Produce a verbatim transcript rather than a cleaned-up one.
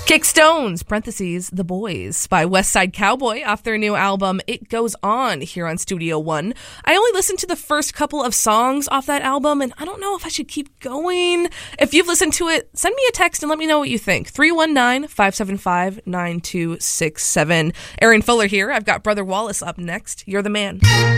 Kick Stones, parentheses, The Boys by West Side Cowboy off their new album, It Goes On, here on Studio One. I only listened to the first couple of songs off that album, and I don't know if I should keep going. If you've listened to it, send me a text and let me know what you think. three one nine, five seven five, nine two six seven. Aaron Fuller here. I've got Brother Wallace up next. You're the man.